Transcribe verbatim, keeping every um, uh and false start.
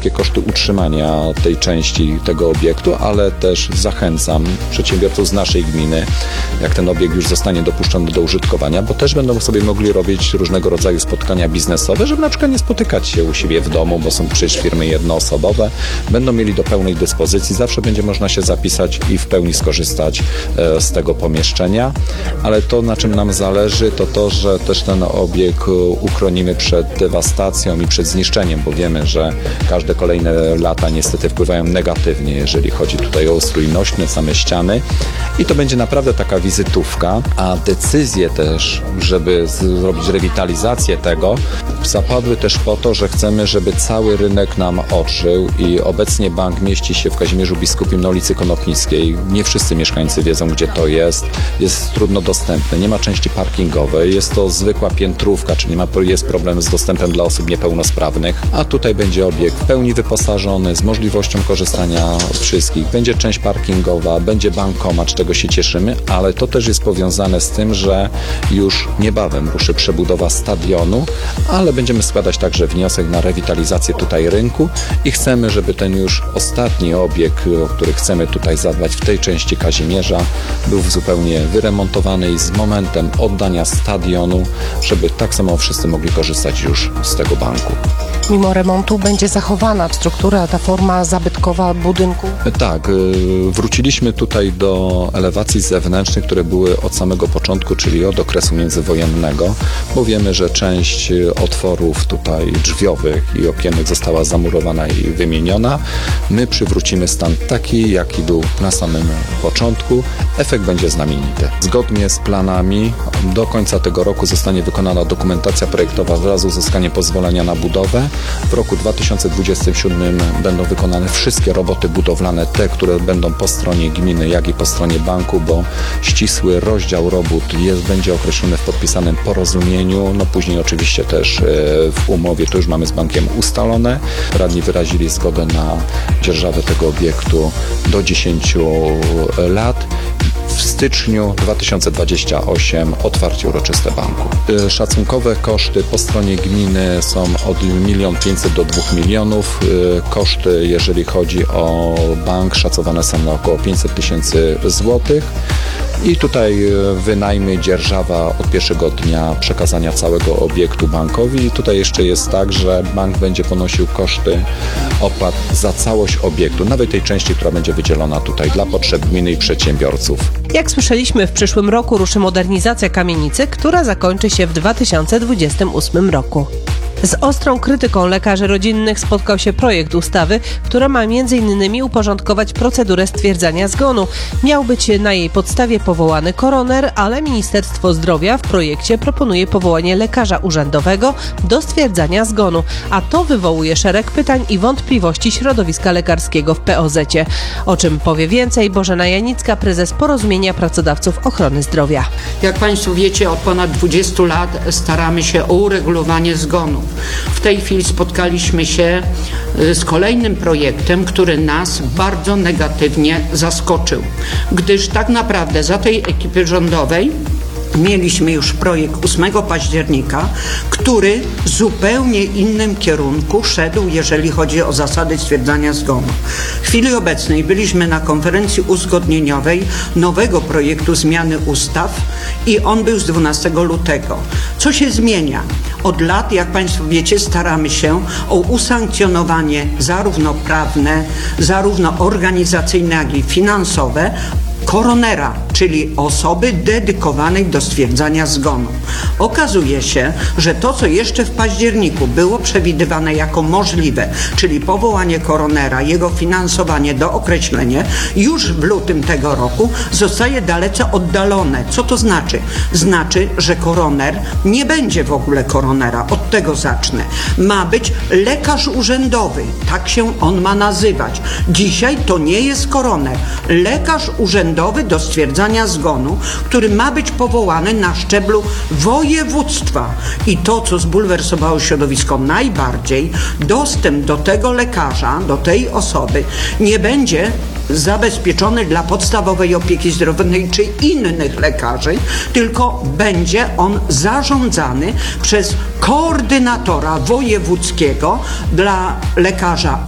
wszystkie koszty utrzymania tej części tego obiektu, ale też zachęcam przedsiębiorców z naszej gminy, jak ten obiekt już zostanie dopuszczony do użytkowania, bo też będą sobie mogli robić różnego rodzaju spotkania biznesowe, żeby na przykład nie spotykać się u siebie w domu, bo są przecież firmy jednoosobowe, będą mieli do pełnej dyspozycji, zawsze będzie można się zapisać i w pełni skorzystać z tego pomieszczenia, ale to, na czym nam zależy, to to, że też ten obiekt uchronimy przed dewastacją i przed zniszczeniem, bo wiemy, że każde kolejne lata niestety wpływają negatywnie, jeżeli chodzi tutaj o ustrój nośny, same ściany i to będzie naprawdę taka wizytówka, a decyzje też, żeby zrobić rewitalizację tego, zapadły też po to, że chcemy, żeby cały rynek nam odżył i obecnie bank mieści się w Kazimierzu Biskupim na ulicy Konopnickiej. Nie wszyscy mieszkańcy wiedzą, gdzie to jest. Jest trudno dostępny, nie ma części parkingowej, jest to zwykła piętrówka, czyli ma, jest problem z dostępem dla osób niepełnosprawnych, a tutaj będzie obiekt w pełni wyposażony, z możliwością korzystania wszystkich. Będzie część parkingowa, będzie bankomat, z czego się cieszymy, ale to też jest powiązane z tym, że już niebawem ruszy przebudowa stadionu, ale będziemy składać także wniosek na rewitalizację tutaj rynku i chcemy, żeby ten już ostatni obiekt, o który chcemy tutaj zadbać w tej części Kazimierza, był zupełnie wyremontowany i z momentem oddania stadionu, żeby tak samo wszyscy mogli korzystać już z tego banku. Mimo remontu będzie zachowana struktura, ta forma zabytkowa budynku? Tak, wróciliśmy tutaj do elewacji zewnętrznych, które były od samego początku, czyli od okresu międzywojennego, bo wiemy, że część otworów tutaj drzwiowych i okienek została zamurowana i wymieniona. My przywrócimy stan taki, jaki był na samym początku. Efekt będzie znamienity. Zgodnie z planami do końca tego roku zostanie wykonana dokumentacja projektowa wraz z uzyskaniem pozwolenia na budowę. W roku dwa tysiące dwudziestym siódmym będą wykonane wszystkie roboty budowlane, te, które będą po stronie gminy, jak i po stronie banku, bo ścisły rozdział robót jest, będzie określony w podpisanym porozumieniu. No później oczywiście też w umowie, to już mamy z bankiem ustalone. Radni wyrazili zgodę na dzierżawę tego obiektu do dziesięciu lat. W styczniu dwa tysiące dwudziestym ósmym otwarcie uroczyste banku. Szacunkowe koszty po stronie gminy są od miliona pięćset do dwóch milionów. Koszty, jeżeli chodzi o bank, szacowane są na około pięćset tysięcy złotych. I tutaj wynajmy, dzierżawa od pierwszego dnia przekazania całego obiektu bankowi. I tutaj jeszcze jest tak, że bank będzie ponosił koszty opłat za całość obiektu, nawet tej części, która będzie wydzielona tutaj dla potrzeb gminy i przedsiębiorców. Jak słyszeliśmy, w przyszłym roku ruszy modernizacja kamienicy, która zakończy się w dwa tysiące dwudziestym ósmym roku. Z ostrą krytyką lekarzy rodzinnych spotkał się projekt ustawy, która ma między innymi uporządkować procedurę stwierdzania zgonu. Miał być na jej podstawie powołany koroner, ale Ministerstwo Zdrowia w projekcie proponuje powołanie lekarza urzędowego do stwierdzania zgonu, a to wywołuje szereg pytań i wątpliwości środowiska lekarskiego w P O Z-cie. O czym powie więcej Bożena Janicka, prezes Porozumienia Pracodawców Ochrony Zdrowia. Jak Państwo wiecie, od ponad dwudziestu lat staramy się o uregulowanie zgonów. W tej chwili spotkaliśmy się z kolejnym projektem, który nas bardzo negatywnie zaskoczył, gdyż tak naprawdę za tej ekipy rządowej mieliśmy już projekt ósmego października, który w zupełnie innym kierunku szedł, jeżeli chodzi o zasady stwierdzania zgonu. W chwili obecnej byliśmy na konferencji uzgodnieniowej nowego projektu zmiany ustaw i on był z dwunastego lutego. Co się zmienia? Od lat, jak Państwo wiecie, staramy się o usankcjonowanie zarówno prawne, zarówno organizacyjne, jak i finansowe koronera, czyli osoby dedykowanej do stwierdzania zgonu. Okazuje się, że to, co jeszcze w październiku było przewidywane jako możliwe, czyli powołanie koronera, jego finansowanie, dookreślenie, już w lutym tego roku zostaje dalece oddalone. Co to znaczy? Znaczy, że koroner nie będzie w ogóle koronera. Od tego zacznę. Ma być lekarz urzędowy. Tak się on ma nazywać. Dzisiaj to nie jest koroner. Lekarz urzędowy do stwierdzania zgonu, który ma być powołany na szczeblu województwa. I to, co zbulwersowało środowisko najbardziej, dostęp do tego lekarza, do tej osoby nie będzie zabezpieczony dla podstawowej opieki zdrowotnej czy innych lekarzy, tylko będzie on zarządzany przez koordynatora wojewódzkiego dla lekarza